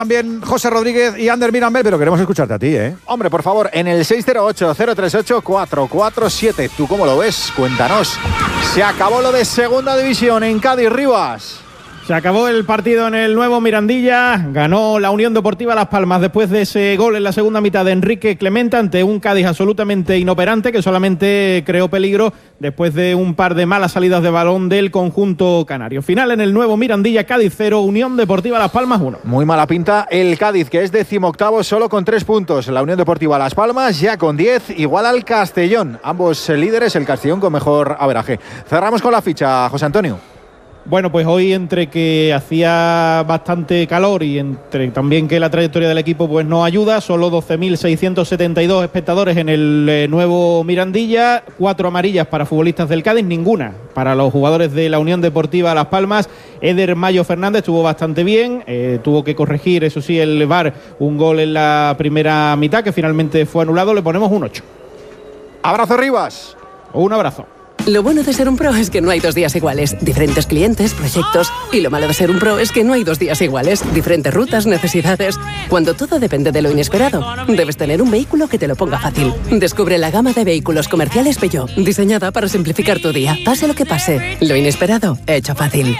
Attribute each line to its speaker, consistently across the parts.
Speaker 1: También José Rodríguez y Ander Mirambel, pero queremos escucharte a ti, ¿eh?
Speaker 2: Hombre, por favor, en el 608-038-447. ¿Tú cómo lo ves? Cuéntanos. Se acabó lo de Segunda División en Cádiz, Rivas.
Speaker 3: Se acabó el partido en el nuevo Mirandilla, ganó la Unión Deportiva Las Palmas después de ese gol en la segunda mitad de Enrique Clemente ante un Cádiz absolutamente inoperante que solamente creó peligro después de un par de malas salidas de balón del conjunto canario. Final en el nuevo Mirandilla, Cádiz 0, Unión Deportiva Las Palmas 1.
Speaker 2: Muy mala pinta el Cádiz, que es 18º solo con 3 puntos. La Unión Deportiva Las Palmas ya con 10, igual al Castellón. Ambos líderes, el Castellón con mejor averaje. Cerramos con la ficha, José Antonio.
Speaker 3: Bueno, pues hoy entre que hacía bastante calor y entre también que la trayectoria del equipo pues no ayuda, solo 12.672 espectadores en el nuevo Mirandilla, 4 amarillas para futbolistas del Cádiz, ninguna para los jugadores de la Unión Deportiva Las Palmas. Eder Mayo Fernández estuvo bastante bien, tuvo que corregir, eso sí, el VAR, un gol en la primera mitad que finalmente fue anulado, le ponemos un 8.
Speaker 2: Abrazo, Rivas.
Speaker 3: Un abrazo.
Speaker 4: Lo bueno de ser un pro es que no hay 2 días iguales. Diferentes clientes, proyectos. Y lo malo de ser un pro es que no hay 2 días iguales. Diferentes rutas, necesidades. Cuando todo depende de lo inesperado, debes tener un vehículo que te lo ponga fácil. Descubre la gama de vehículos comerciales Peugeot, diseñada para simplificar tu día. Pase lo que pase, lo inesperado, hecho fácil.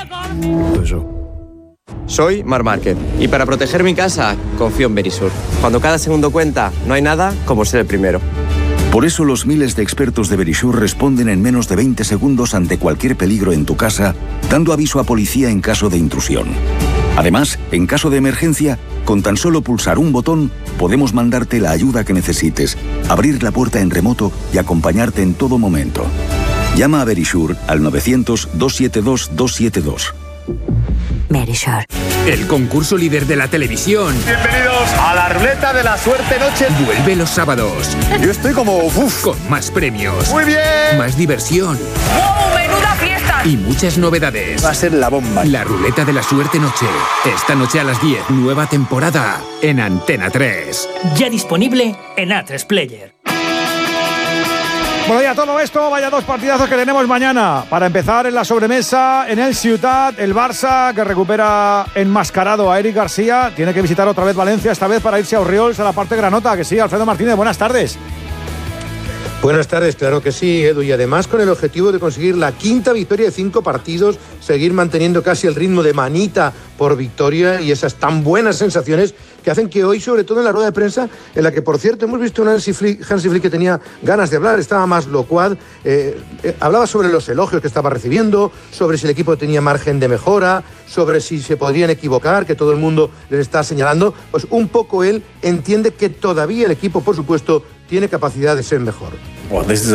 Speaker 5: Soy Marc Márquez y para proteger mi casa confío en Verisur. Cuando cada segundo cuenta, no hay nada como ser el primero.
Speaker 6: Por eso los miles de expertos de Verisur responden en menos de 20 segundos ante cualquier peligro en tu casa, dando aviso a policía en caso de intrusión. Además, en caso de emergencia, con tan solo pulsar un botón, podemos mandarte la ayuda que necesites, abrir la puerta en remoto y acompañarte en todo momento. Llama a Verisur al 900-272-272.
Speaker 7: Verisur.
Speaker 8: El concurso líder de la televisión.
Speaker 9: Bienvenidos a la ruleta de la suerte noche.
Speaker 8: Vuelve los sábados.
Speaker 9: Yo estoy como
Speaker 8: con más premios.
Speaker 9: Muy bien.
Speaker 8: Más diversión.
Speaker 7: ¡Wow! ¡Menuda fiesta!
Speaker 8: Y muchas novedades.
Speaker 9: Va a ser la bomba.
Speaker 8: La ruleta de la suerte noche. Esta noche a las 10, nueva temporada en Antena 3.
Speaker 10: Ya disponible en A3 Player.
Speaker 1: Bueno, ya todo esto, vaya 2 partidazos que tenemos mañana. Para empezar, en la sobremesa, en el Ciutat, el Barça, que recupera enmascarado a Eric García. Tiene que visitar otra vez Valencia, esta vez para irse a Orriols, a la parte granota. Que sí, Alfredo Martínez, buenas tardes.
Speaker 11: Buenas tardes, claro que sí, Edu, y además con el objetivo de conseguir la 5ª victoria de 5 partidos, seguir manteniendo casi el ritmo de manita por victoria y esas tan buenas sensaciones que hacen que hoy, sobre todo en la rueda de prensa, en la que, por cierto, hemos visto un Hansi Flick que tenía ganas de hablar, estaba más locuaz, hablaba sobre los elogios que estaba recibiendo, sobre si el equipo tenía margen de mejora, sobre si se podrían equivocar, que todo el mundo les está señalando, pues un poco él entiende que todavía el equipo, por supuesto, tiene capacidad de ser mejor.
Speaker 12: Ese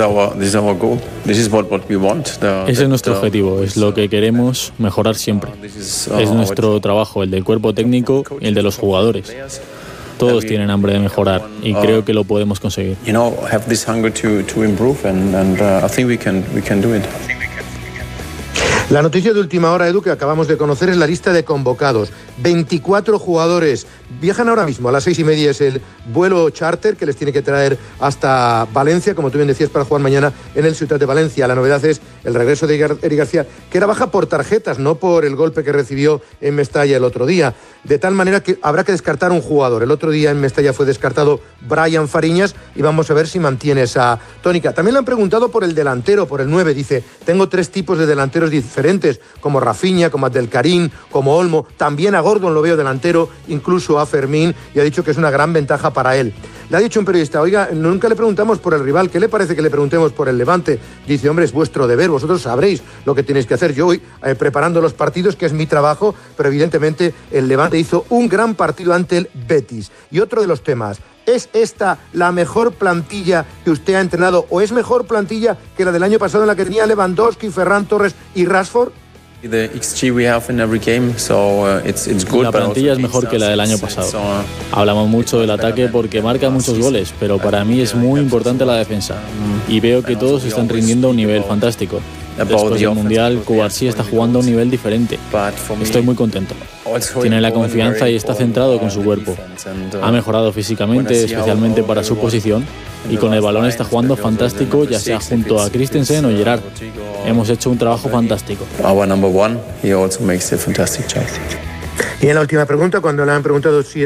Speaker 12: es nuestro objetivo, es lo que queremos mejorar siempre. Es nuestro trabajo, el del cuerpo técnico y el de los jugadores. Todos tienen hambre de mejorar y creo que lo podemos conseguir.
Speaker 11: La noticia de última hora, Edu, que acabamos de conocer es la lista de convocados. 24 jugadores viajan ahora mismo, a las 6:30 es el vuelo charter que les tiene que traer hasta Valencia, como tú bien decías, para jugar mañana en el Ciutat de Valencia. La novedad es el regreso de Eric García, que era baja por tarjetas, no por el golpe que recibió en Mestalla el otro día. De tal manera que habrá que descartar un jugador. El otro día en Mestalla fue descartado Brian Fariñas y vamos a ver si mantiene esa tónica. También le han preguntado por el delantero, por el 9. Dice, tengo 3 tipos de delanteros diferentes, como Rafinha, como Abdelkarim, como Olmo. También a Gordon lo veo delantero, incluso a Fermín, y ha dicho que es una gran ventaja para él. Le ha dicho un periodista, oiga, nunca le preguntamos por el rival, ¿qué le parece que le preguntemos por el Levante? Dice, hombre, es vuestro deber, vosotros sabréis lo que tenéis que hacer. Yo voy preparando los partidos, que es mi trabajo, pero evidentemente el Levante hizo un gran partido ante el Betis. Y otro de los temas, ¿es esta la mejor plantilla que usted ha entrenado o es mejor plantilla que la del año pasado en la que tenía Lewandowski, Ferran Torres y Rashford?
Speaker 12: La plantilla es mejor que la del año pasado. Hablamos mucho del ataque porque marca muchos goles, pero para mí es muy importante la defensa. Y veo que todos están rindiendo a un nivel fantástico. Después del Mundial, Cubarsí está jugando a un nivel diferente. Estoy muy contento. Tiene la confianza y está centrado con su cuerpo. Ha mejorado físicamente, especialmente para su posición, y con el balón está jugando fantástico, ya sea junto a Christensen o Gerrard. Hemos hecho un trabajo fantástico.
Speaker 11: Y en la última pregunta, cuando le han preguntado si